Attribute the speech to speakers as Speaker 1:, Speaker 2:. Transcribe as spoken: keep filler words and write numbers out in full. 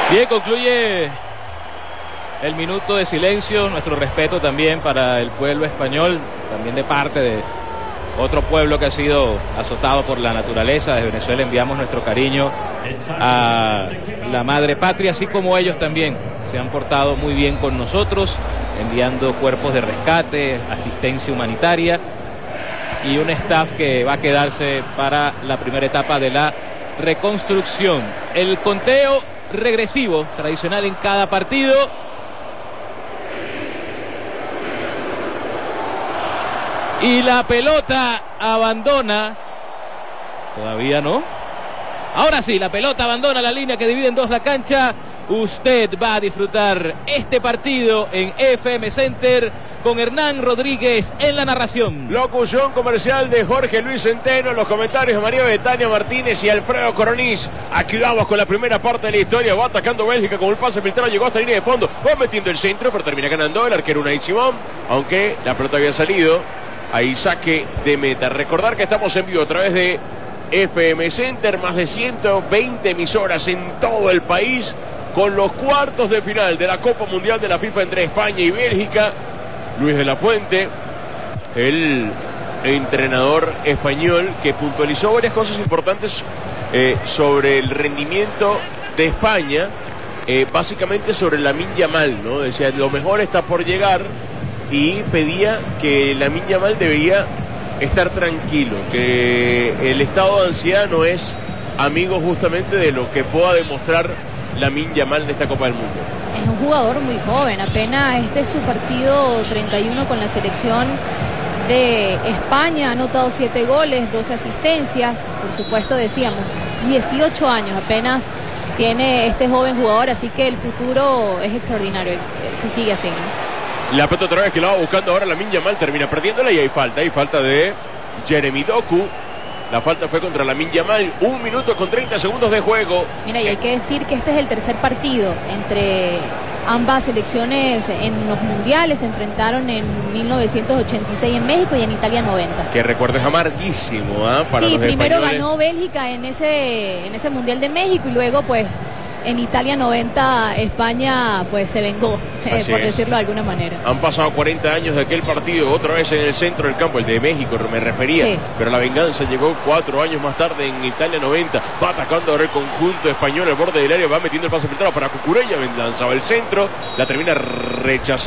Speaker 1: Bien, concluye el minuto de silencio. Nuestro respeto también para el pueblo español, también de parte de otro pueblo que ha sido azotado por la naturaleza. Desde Venezuela enviamos nuestro cariño a la madre patria, así como ellos también se han portado muy bien con nosotros, enviando cuerpos de rescate, asistencia humanitaria y un staff que va a quedarse para la primera etapa de la reconstrucción. El conteo regresivo tradicional en cada partido. Y la pelota abandona. Todavía no. Ahora sí, la pelota abandona la línea que divide en dos la cancha. Usted va a disfrutar este partido en F M Center con Hernán Rodríguez en la narración.
Speaker 2: Locución comercial de Jorge Luis Centeno, los comentarios de María Betania Martínez y Alfredo Coronís. Aquí vamos con la primera parte de la historia. Va atacando Bélgica con el pase filtrado, llegó hasta la línea de fondo, va metiendo el centro, pero termina ganando el arquero Unai Simón, aunque la pelota había salido. Ahí saque de meta. Recordar que estamos en vivo a través de F M Center, más de ciento veinte emisoras en todo el país, con los cuartos de final de la Copa Mundial de la FIFA entre España y Bélgica. Luis de la Fuente, el entrenador español, que puntualizó varias cosas importantes eh, sobre el rendimiento de España, eh, básicamente sobre Lamine Yamal, ¿no? Decía, lo mejor está por llegar, y pedía que Lamine Yamal debería estar tranquilo, que el estado de ansiedad no es amigo justamente de lo que pueda demostrar Lamine Yamal en esta Copa del Mundo.
Speaker 3: Es un jugador muy joven, apenas este es su partido treinta y uno con la selección de España, ha anotado siete goles, doce asistencias, por supuesto decíamos, dieciocho años apenas tiene este joven jugador, así que el futuro es extraordinario, se sigue así, ¿no?
Speaker 2: La pelota otra vez que la va buscando ahora Lamine Yamal, termina perdiéndola y hay falta, hay falta de Jeremy Doku. La falta fue contra Lamine Yamal, un minuto con treinta segundos de juego.
Speaker 3: Mira, y hay que decir que este es el tercer partido entre ambas selecciones en los mundiales. Se enfrentaron en mil novecientos ochenta y seis en México y en Italia noventa.
Speaker 2: Que recuerdo es amarguísimo, ¿eh? Para
Speaker 3: sí,
Speaker 2: los
Speaker 3: primero
Speaker 2: españoles.
Speaker 3: Ganó Bélgica en ese, en ese mundial de México y luego pues en Italia noventa España pues se vengó, eh, por
Speaker 2: es.
Speaker 3: decirlo de alguna manera.
Speaker 2: Han pasado cuarenta años de aquel partido, otra vez en el centro del campo, el de México me refería, sí. Pero la venganza llegó cuatro años más tarde en Italia noventa. Va atacando ahora el conjunto español al borde del área, va metiendo el pase filtrado para Cucurella, lanzaba el centro, la termina rechazando.